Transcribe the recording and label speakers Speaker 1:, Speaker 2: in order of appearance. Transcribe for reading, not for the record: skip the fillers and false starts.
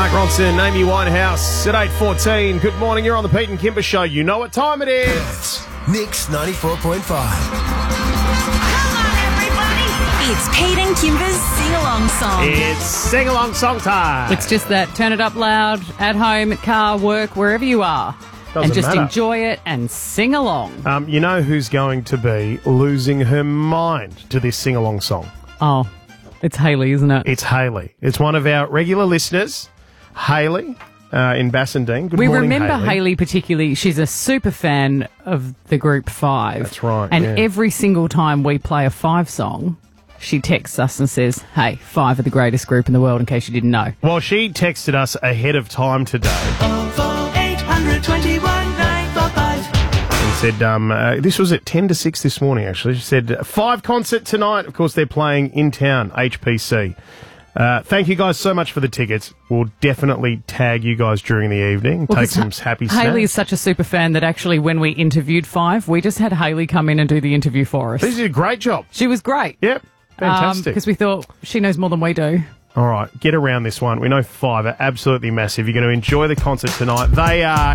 Speaker 1: Mark Ronson, Amy Winehouse at 8:14. Good morning, you're on the Pete and Kimber Show. You know what time it is.
Speaker 2: Mix 94.5.
Speaker 3: It's Pete and Kimber's sing-along song.
Speaker 1: It's sing-along song time.
Speaker 4: It's just that. Turn it up loud, at home, at car, work, wherever you are.
Speaker 1: Doesn't
Speaker 4: and just
Speaker 1: matter.
Speaker 4: enjoy it and sing along.
Speaker 1: You know who's going to be losing her mind to this sing-along song?
Speaker 4: Oh, it's Hayley, isn't it?
Speaker 1: It's Hayley. It's one of our regular listeners, Hayley, in Bassendean. Good
Speaker 4: We
Speaker 1: morning,
Speaker 4: remember Hayley particularly. She's a super fan of the group Five.
Speaker 1: That's right,
Speaker 4: And
Speaker 1: yeah.
Speaker 4: every single time we play a Five song, she texts us and says, hey, Five are the greatest group in the world, in case you didn't know.
Speaker 1: Well, she texted us ahead of time today.
Speaker 2: 821 945.
Speaker 1: And said, this was at 10 to 6 this morning, actually. She said, Five concert tonight. Of course, they're playing in town, HPC. Thank you guys so much for the tickets. We'll definitely tag you guys during the evening.
Speaker 4: Well,
Speaker 1: Take
Speaker 4: 'cause
Speaker 1: some happy snaps.
Speaker 4: Hayley is such a super fan that actually when we interviewed Five, we just had Hayley come in and do the interview for us.
Speaker 1: They did a great job.
Speaker 4: She was great.
Speaker 1: Yep. Fantastic.
Speaker 4: Because we thought she knows more than we do.
Speaker 1: All right, get around this one. We know Five are absolutely massive. You're going to enjoy the concert tonight. They are